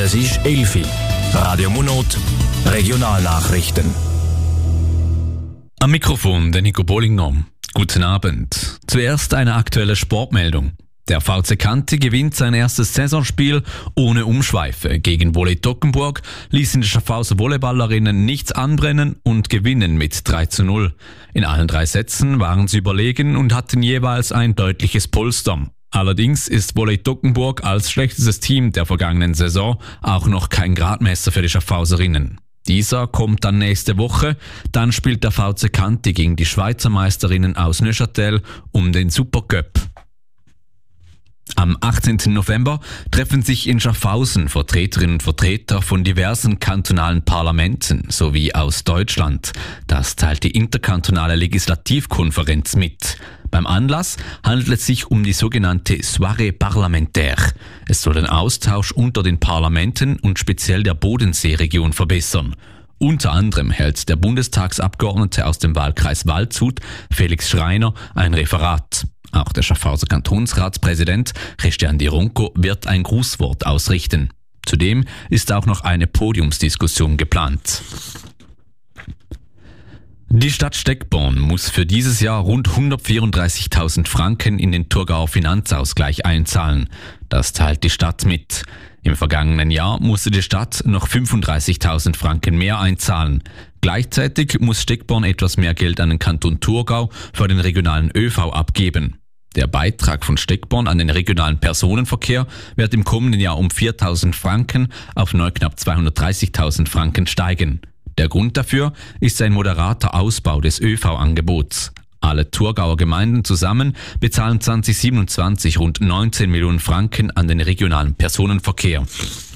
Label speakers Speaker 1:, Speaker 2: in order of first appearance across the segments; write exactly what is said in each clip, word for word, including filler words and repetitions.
Speaker 1: Es ist elf Uhr. Radio Monot, Regionalnachrichten.
Speaker 2: Am Mikrofon der Nico Bollinger. Guten Abend. Zuerst eine aktuelle Sportmeldung. Der V C Kante gewinnt sein erstes Saisonspiel ohne Umschweife. Gegen Volley Toggenburg ließen die Schaffhauser Volleyballerinnen nichts anbrennen und gewinnen mit drei zu null. In allen drei Sätzen waren sie überlegen und hatten jeweils ein deutliches Polster. Allerdings ist Volley Toggenburg als schlechtestes Team der vergangenen Saison auch noch kein Gradmesser für die Schaffhauserinnen. Dieser kommt dann nächste Woche, dann spielt der V C Kante gegen die Schweizer Meisterinnen aus Neuchâtel um den Supercup. Am achtzehnten November treffen sich in Schaffhausen Vertreterinnen und Vertreter von diversen kantonalen Parlamenten sowie aus Deutschland. Das teilt die interkantonale Legislativkonferenz mit. Beim Anlass handelt es sich um die sogenannte Soirée Parlementaire. Es soll den Austausch unter den Parlamenten und speziell der Bodenseeregion verbessern. Unter anderem hält der Bundestagsabgeordnete aus dem Wahlkreis Waldshut, Felix Schreiner, ein Referat. Auch der Schaffhauser Kantonsratspräsident Christian Di Ronco wird ein Grußwort ausrichten. Zudem ist auch noch eine Podiumsdiskussion geplant. Die Stadt Steckborn muss für dieses Jahr rund hundertvierunddreißigtausend Franken in den Thurgauer Finanzausgleich einzahlen. Das teilt die Stadt mit. Im vergangenen Jahr musste die Stadt noch fünfunddreißigtausend Franken mehr einzahlen. Gleichzeitig muss Steckborn etwas mehr Geld an den Kanton Thurgau für den regionalen ÖV abgeben. Der Beitrag von Steckborn an den regionalen Personenverkehr wird im kommenden Jahr um viertausend Franken auf neu knapp zweihundertdreißigtausend Franken steigen. Der Grund dafür ist ein moderater Ausbau des ÖV-Angebots. Alle Thurgauer Gemeinden zusammen bezahlen zwanzig siebenundzwanzig rund neunzehn Millionen Franken an den regionalen Personenverkehr.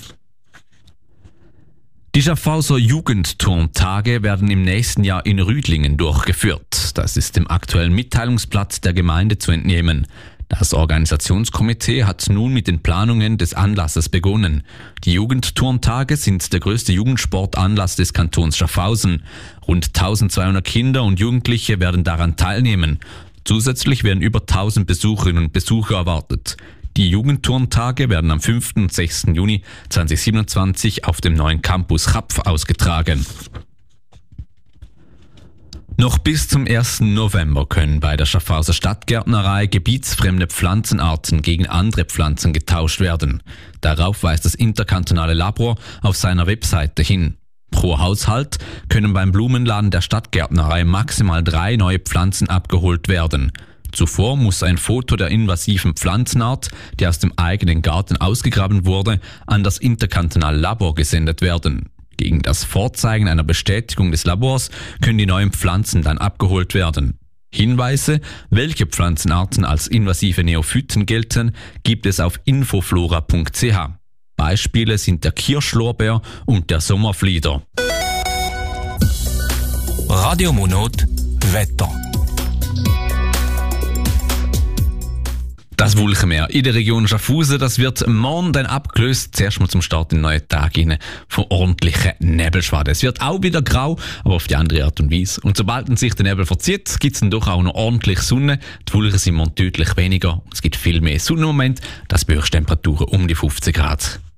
Speaker 2: Die Schaffhauser Jugendturntage werden im nächsten Jahr in Rüdlingen durchgeführt. Das ist dem aktuellen Mitteilungsblatt der Gemeinde zu entnehmen. Das Organisationskomitee hat nun mit den Planungen des Anlasses begonnen. Die Jugendturntage sind der größte Jugendsportanlass des Kantons Schaffhausen. Rund eintausendzweihundert Kinder und Jugendliche werden daran teilnehmen. Zusätzlich werden über tausend Besucherinnen und Besucher erwartet. Die Jugendturntage werden am fünften und sechsten Juni zweitausendsiebenundzwanzig auf dem neuen Campus Chapf ausgetragen. Noch bis zum ersten November können bei der Schaffhauser Stadtgärtnerei gebietsfremde Pflanzenarten gegen andere Pflanzen getauscht werden. Darauf weist das interkantonale Labor auf seiner Webseite hin. Pro Haushalt können beim Blumenladen der Stadtgärtnerei maximal drei neue Pflanzen abgeholt werden. Zuvor muss ein Foto der invasiven Pflanzenart, die aus dem eigenen Garten ausgegraben wurde, an das interkantonale Labor gesendet werden. Gegen das Vorzeigen einer Bestätigung des Labors können die neuen Pflanzen dann abgeholt werden. Hinweise, welche Pflanzenarten als invasive Neophyten gelten, gibt es auf infoflora punkt c h. Beispiele sind der Kirschlorbeer und der Sommerflieder.
Speaker 1: Radio Monot, Wetter.
Speaker 2: Das Wulchenmeer in der Region Schaffhausen, das wird morgen dann abgelöst. Zuerst mal zum Start in den neuen Tag rein von ordentlichen Nebelschwaden. Es wird auch wieder grau, aber auf die andere Art und Weise. Und sobald sich der Nebel verzieht, gibt es dann doch auch noch ordentlich Sonne. Die Wulchen sind morgen deutlich weniger. Es gibt viel mehr Sonnenmoment. Das bei Temperaturen um die fünfzehn Grad.